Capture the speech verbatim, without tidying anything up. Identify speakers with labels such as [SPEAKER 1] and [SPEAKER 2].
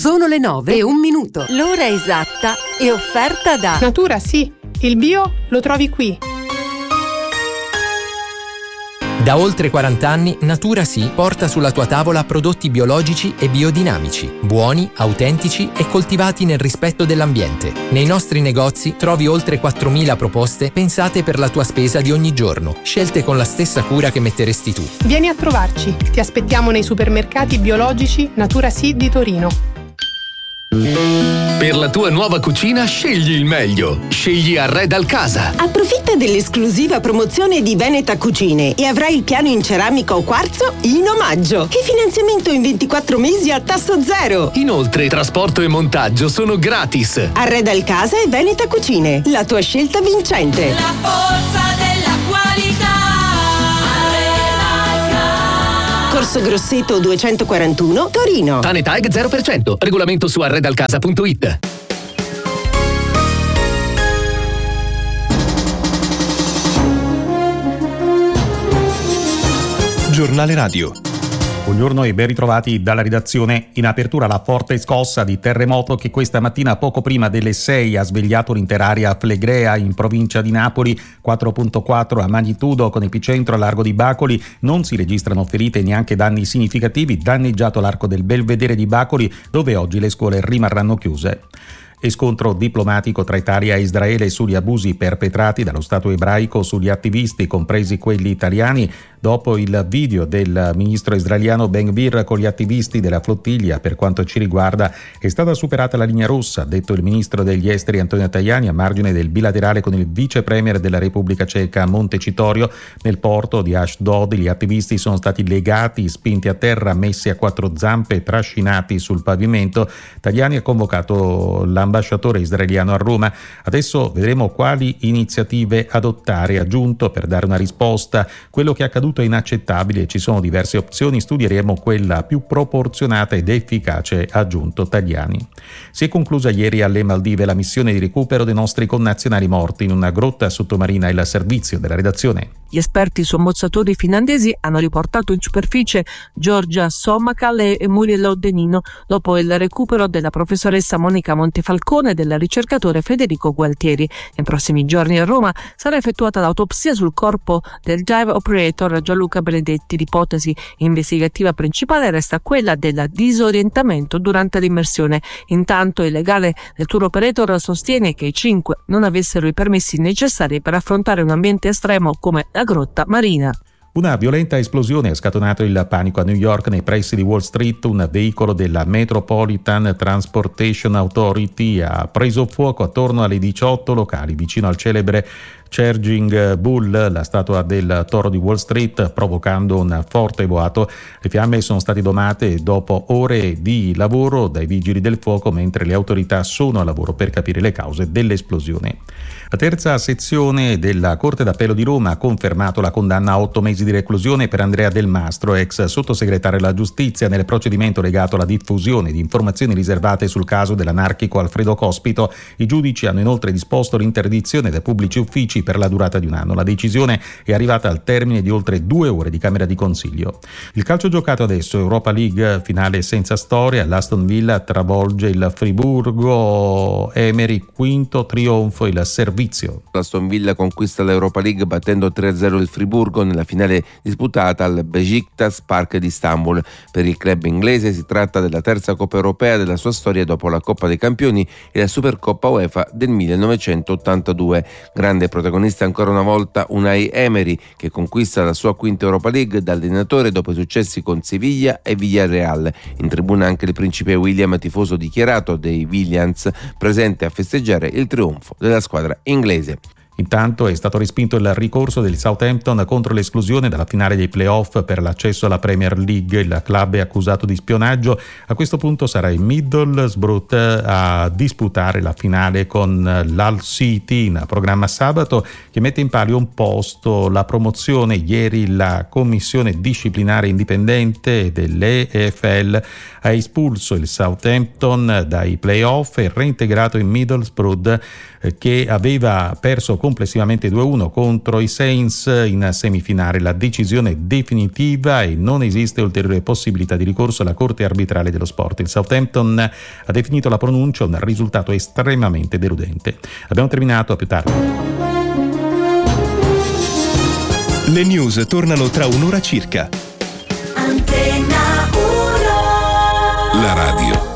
[SPEAKER 1] Sono le nove e un minuto.
[SPEAKER 2] L'ora esatta è offerta da
[SPEAKER 3] Natura Sì, il bio lo trovi qui.
[SPEAKER 4] Da oltre quaranta anni Natura Sì porta sulla tua tavola prodotti biologici e biodinamici, buoni, autentici e coltivati nel rispetto dell'ambiente. Nei nostri negozi trovi oltre quattromila proposte pensate per la tua spesa di ogni giorno, scelte con la stessa cura che metteresti tu.
[SPEAKER 3] Vieni a trovarci, ti aspettiamo nei supermercati biologici Natura Sì di Torino.
[SPEAKER 5] Per la tua nuova cucina scegli il meglio. Scegli Arredal Casa.
[SPEAKER 6] Approfitta dell'esclusiva promozione di Veneta Cucine e avrai il piano in ceramica o quarzo in omaggio e finanziamento in ventiquattro mesi a tasso zero.
[SPEAKER 5] Inoltre trasporto e montaggio sono gratis.
[SPEAKER 6] Arredal Casa e Veneta Cucine, la tua scelta vincente.
[SPEAKER 7] La forza della qualità.
[SPEAKER 6] Corso Grosseto duecentoquarantuno, Torino.
[SPEAKER 5] Tanetag zero per cento. Regolamento su arredalcasa punto it.
[SPEAKER 8] Giornale Radio. Buongiorno e ben ritrovati dalla redazione. In apertura la forte scossa di terremoto che questa mattina poco prima delle sei ha svegliato l'intera area flegrea in provincia di Napoli, quattro virgola quattro a magnitudo con epicentro a largo di Bacoli. Non si registrano ferite e neanche danni significativi, danneggiato l'arco del Belvedere di Bacoli dove oggi le scuole rimarranno chiuse. E scontro diplomatico tra Italia e Israele sugli abusi perpetrati dallo Stato ebraico sugli attivisti, compresi quelli italiani, dopo il video del ministro israeliano Ben Gvir con gli attivisti della flottiglia. Per quanto ci riguarda è stata superata la linea rossa, ha detto il ministro degli esteri Antonio Tajani a margine del bilaterale con il vice premier della Repubblica Ceca Montecitorio. Nel porto di Ashdod gli attivisti sono stati legati, spinti a terra, messi a quattro zampe e trascinati sul pavimento. Tajani ha convocato l'ambasciatore israeliano a Roma. Adesso vedremo quali iniziative adottare, ha aggiunto, per dare una risposta. Quello che è accaduto è inaccettabile e ci sono diverse opzioni, studieremo quella più proporzionata ed efficace, ha aggiunto Tajani. Si è conclusa ieri alle Maldive la missione di recupero dei nostri connazionali morti in una grotta sottomarina. Il servizio della redazione.
[SPEAKER 9] Gli esperti sommozzatori finlandesi hanno riportato in superficie Giorgia Sommakal e Muriel Odenino dopo il recupero della professoressa Monica Montefalcone e del ricercatore Federico Gualtieri. Nei prossimi giorni a Roma sarà effettuata l'autopsia sul corpo del dive operator Gianluca Benedetti. L'ipotesi investigativa principale resta quella del disorientamento durante l'immersione. Intanto il legale del tour operator sostiene che i cinque non avessero i permessi necessari per affrontare un ambiente estremo come la grotta marina.
[SPEAKER 8] Una violenta esplosione ha scatenato il panico a New York nei pressi di Wall Street. Un veicolo della Metropolitan Transportation Authority ha preso fuoco attorno alle diciotto locali vicino al celebre Charging Bull, la statua del toro di Wall Street, provocando un forte boato. Le fiamme sono state domate dopo ore di lavoro dai vigili del fuoco, mentre le autorità sono a lavoro per capire le cause dell'esplosione. La terza sezione della Corte d'Appello di Roma ha confermato la condanna a otto mesi di reclusione per Andrea Del Mastro, ex sottosegretario alla giustizia, nel procedimento legato alla diffusione di informazioni riservate sul caso dell'anarchico Alfredo Cospito. I giudici hanno inoltre disposto l'interdizione dai pubblici uffici per la durata di un anno. La decisione è arrivata al termine di oltre due ore di Camera di Consiglio. Il calcio giocato adesso, Europa League, finale senza storia. L'Aston Villa travolge il Friburgo, Emery quinto trionfo, il servizio.
[SPEAKER 10] L'Aston Villa conquista l'Europa League battendo tre a zero il Friburgo nella finale disputata al Beşiktaş Park di Istanbul. Per il club inglese si tratta della terza Coppa Europea della sua storia dopo la Coppa dei Campioni e la Supercoppa UEFA del millenovecentottantadue. Grande protagonista ancora una volta Unai Emery, che conquista la sua quinta Europa League da allenatore dopo i successi con Sevilla e Villarreal. In tribuna anche il principe William, tifoso dichiarato dei Williams, presente a festeggiare il trionfo della squadra inglese.
[SPEAKER 8] Intanto è stato respinto il ricorso del Southampton contro l'esclusione dalla finale dei playoff per l'accesso alla Premier League. Il club è accusato di spionaggio. A questo punto sarà il Middlesbrough a disputare la finale con l'Hull City in programma sabato, che mette in palio un posto la promozione. Ieri la commissione disciplinare indipendente dell'E F L ha espulso il Southampton dai playoff e reintegrato il Middlesbrough, che aveva perso con complessivamente due a uno contro i Saints in semifinale. La decisione definitiva e non esiste ulteriore possibilità di ricorso alla Corte arbitrale dello sport. Il Southampton ha definito la pronuncia un risultato estremamente deludente. Abbiamo terminato, a più tardi.
[SPEAKER 11] Le news tornano tra un'ora circa.
[SPEAKER 7] Antenna uno.
[SPEAKER 11] La radio